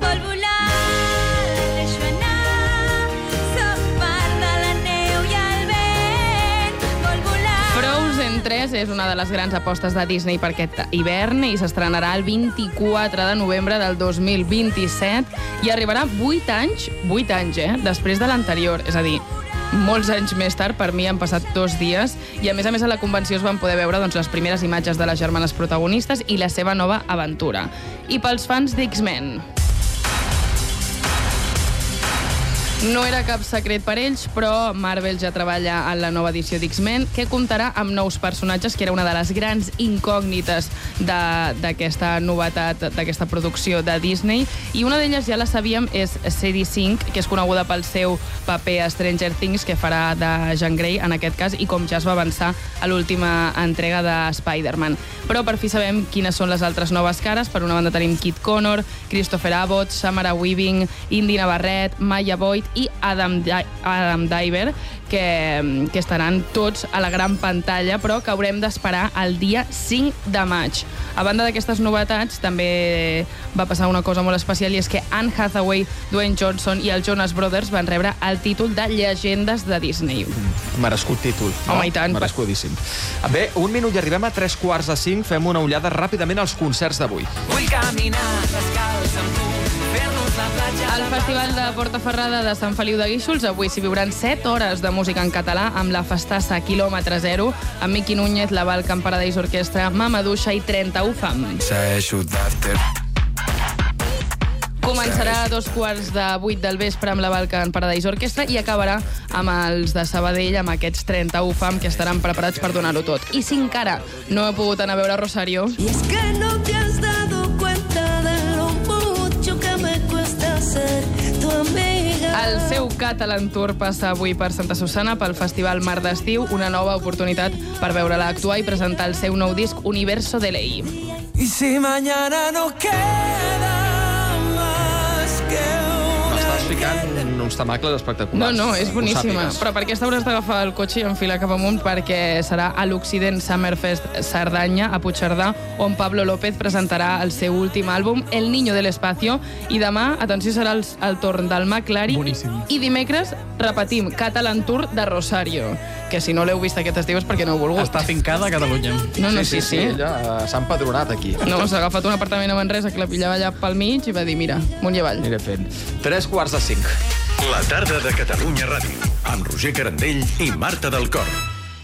Frozen 3 és una de les grans apostes de Disney per aquest hivern i s'estrenarà el 24 de novembre del 2027 i arribarà 8 anys, després de l'anterior, és a dir, molts anys més tard. Per mi han passat 2 dies i a més a la convenció es van poder veure les primeres imatges de les germanes protagonistes i la seva nova aventura. I pels fans d'X-Men, No era cap secret per ells, però Marvel ja treballa en la nova edició d'X-Men, que comptarà amb nous personatges, que era una de les grans incògnites d'aquesta novetat, d'aquesta producció de Disney. I una d'elles ja la sabíem, és Sadie Sink, que és coneguda pel seu paper a Stranger Things, que farà de Jean Grey, en aquest cas, i com ja es va avançar a l'última entrega de Spider-Man. Però per fi sabem quines són les altres noves cares. Per una banda tenim Kit Connor, Christopher Abbott, Samara Weaving, Indy Navarrete, Maya Boyd i Adam Driver, que estaran tots a la gran pantalla, però que haurem d'esperar el dia 5 de maig. A banda d'aquestes novetats, també va passar una cosa molt especial, i és que Anne Hathaway, Dwayne Johnson i els Jonas Brothers van rebre el títol de llegendes de Disney. Merescut títol. Home, i tant. Merescudíssim. Bé, 1 minut i arribem a 3:45. Fem una ullada ràpidament als concerts d'avui. Vull caminar descalç amb tu, fer-nos la platja... Al Festival de Portaferrada de Sant Feliu de Guíxols avui s'hi viuran 7 hores de música en català amb la festassa Quilòmetre Zero, amb Miqui Núñez, la Balkan Paradise Orquestra, Mama Duixa i 31 Fam. Segueixo d'after. Començarà a 7:15 del vespre amb la Balkan Paradise Orquestra i acabarà amb els de Sabadell, amb aquests 31 Fam, que estaran preparats per donar-ho tot. I si encara no he pogut anar a veure Rosario... Y es que no te has dado cuenta de lo mucho que me cuesta ser tu amiga. El seu Catalan Tour passa avui per Santa Susana pel Festival Mar d'Estiu, una nova oportunitat per veure-la actuar i presentar el seu nou disc Universo de Ley. Y si mañana no queda más que M'estàs ficant uns temacles espectaculars. No, és boníssima. Però per aquesta hauràs d'agafar el cotxe i enfilar cap amunt, perquè serà a l'Occident Summerfest Cerdanya, a Puigcerdà, on Pablo López presentarà el seu últim àlbum, El Niño del Espacio, i demà, atenció, serà el torn del McLaren. Boníssim. I dimecres repetim Catalan Tour de Rosario, que si no l'heu vist aquest estiu és perquè no heu volgut. Està fincada a Catalunya. Sí. Ella s'ha empadronat aquí. No, s'ha agafat un apartament a Manresa que la pillava allà pel mig i va dir, mira, amunt i avall. Aniré fent. 3:45. La tarda de Catalunya Ràdio, amb Roger Carandell i Marta del Cor.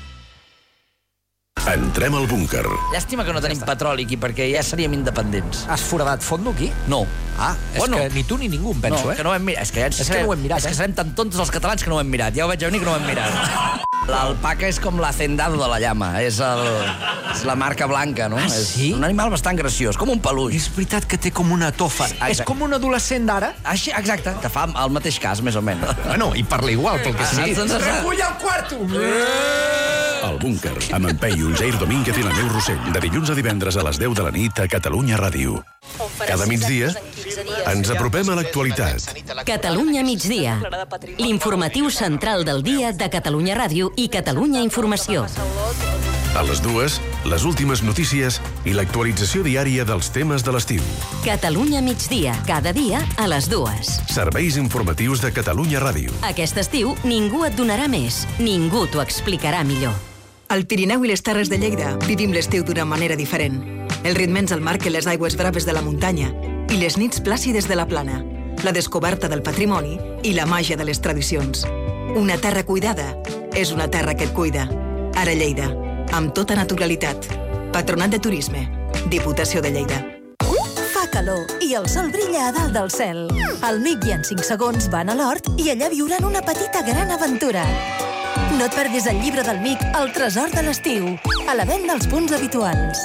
Entrem al búnquer. Llàstima que no tenim petroli aquí, perquè ja seríem independents. Has foradat fondo aquí? No. És que ni tu ni ningú em penso, no, que no ho hem mirat. És que no ho hem mirat. És que serem tan tontos els catalans que no ho hem mirat. Ja ho veig venir que no ho hem mirat. L'alpaca és com l'hacendado de la llama. És la marca blanca, no? Sí? És un animal bastant graciós, com un peluix. És veritat que té com una tofa. És com un adolescent d'ara? Així, exacte. Que fa el mateix cas, més o menys. Bueno, i parla igual, pel que sigui. Recull al quarto! El búnquer, amb en Peyu, Jair Domínguez i la Neu Rossell, de dilluns a divendres a les 10 de la nit a Catalunya Ràdio. Cada migdia ens apropem a l'actualitat. Catalunya migdia. L'informatiu central del dia de Catalunya Ràdio i Catalunya Informació. A les 2, les últimes notícies i l'actualització diària dels temes de l'estiu. Catalunya migdia, cada dia a les 2. Serveis informatius de Catalunya Ràdio. Aquest estiu ningú et donarà més, ningú t'ho explicarà millor. Al Pirineu i les Terres de Lleida vivim l'estiu d'una manera diferent. El ritme ens el marquen les aigües braves de la muntanya i les nits plàcides de la plana, la descoberta del patrimoni i la màgia de les tradicions. Una terra cuidada és una terra que et cuida. Ara Lleida, amb tota naturalitat. Patronat de Turisme, Diputació de Lleida. Fa calor i el sol brilla a dalt del cel. El Mic i en 5 segons van a l'hort i allà viuran una petita gran aventura. No et perdis el llibre del Mic, El tresor de l'estiu, a la venda als punts habituals.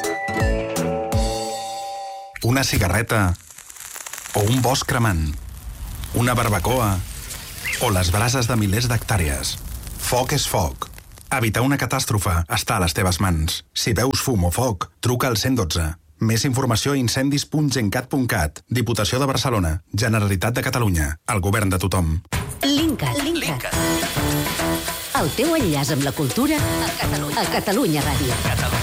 Una cigarreta o un bosc cremant, una barbacoa o les brases de milers d'hectàrees. Foc és foc. Evitar una catàstrofe està a les teves mans. Si veus fum o foc, truca al 112. Més informació a incendis.gencat.cat. Diputació de Barcelona. Generalitat de Catalunya. El govern de tothom. Linkat. El teu enllaç amb la cultura a Catalunya Ràdio.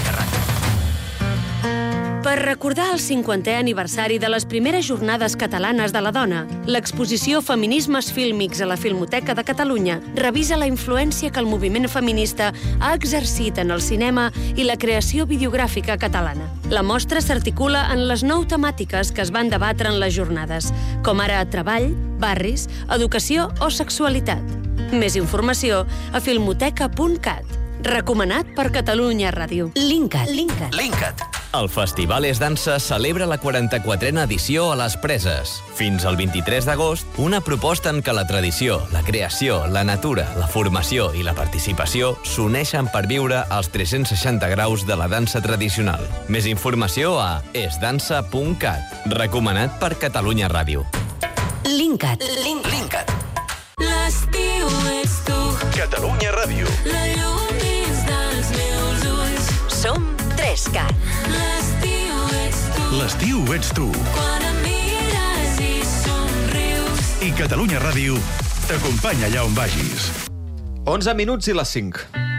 Per recordar el 50è aniversari de les primeres jornades catalanes de la dona, l'exposició Feminismes fílmics a la Filmoteca de Catalunya revisa la influència que el moviment feminista ha exercit en el cinema i la creació videogràfica catalana. La mostra s'articula en les 9 temàtiques que es van debatre en les jornades, com ara treball, barris, educació o sexualitat. Més informació a filmoteca.cat. Recomanat per Catalunya Ràdio. Linkat. El Festival Es Dansa celebra la 44a edició a les Preses. Fins al 23 d'agost, una proposta en què la tradició, la creació, la natura, la formació i la participació s'uneixen per viure els 360 graus de la dansa tradicional. Més informació a esdansa.cat. Recomanat per Catalunya Ràdio. Linkat. L'estiu ets tu. Catalunya Ràdio. La llum dins dels meus ulls. Som 3Cat. L'estiu ets tu. L'estiu ets tu. Quan em mires i somrius. I Catalunya Ràdio t'acompanya allà on vagis. 11 minuts i les 5.